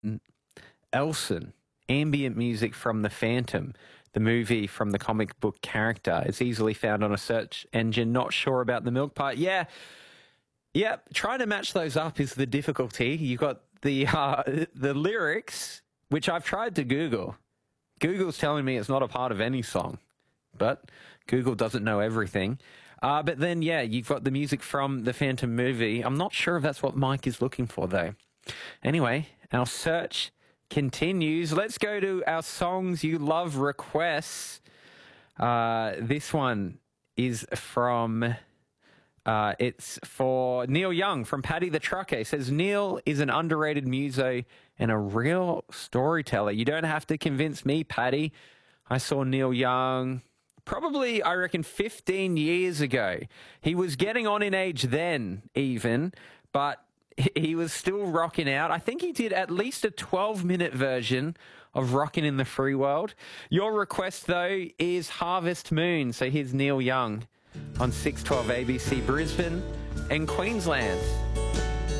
Elson, ambient music from The Phantom, the movie from the comic book character. It's easily found on a search engine. Not sure about the milk part. Yeah, trying to match those up is the difficulty. You've got the lyrics, which I've tried to Google. Google's telling me it's not a part of any song, but Google doesn't know everything. But then, yeah, you've got the music from the Phantom movie. I'm not sure if that's what Mike is looking for, though. Anyway, our search continues. Let's go to our songs you love requests. This one is from... it's for Neil Young from Paddy the Trucker. He says, Neil is an underrated muso and a real storyteller. You don't have to convince me, Paddy. I saw Neil Young probably, I reckon, 15 years ago. He was getting on in age then, even, but he was still rocking out. I think he did at least a 12-minute version of Rockin' in the Free World. Your request, though, is Harvest Moon. So here's Neil Young on 612 ABC Brisbane and Queensland.